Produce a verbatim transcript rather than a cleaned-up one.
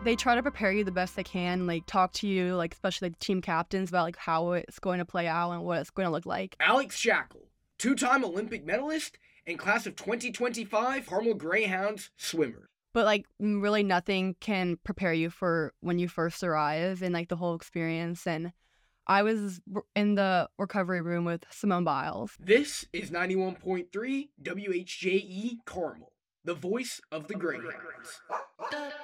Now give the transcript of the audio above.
they try to prepare you the best they can, like talk to you, like especially like, the team captains about like how it's going to play out and what it's going to look like. Alex Shackle, two-time Olympic medalist and class of twenty twenty-five Carmel Greyhounds swimmer. But like really nothing can prepare you for when you first arrive and like the whole experience. And I was in the recovery room with Simone Biles. This is ninety-one point three W H J E Carmel, the voice of the Greyhounds.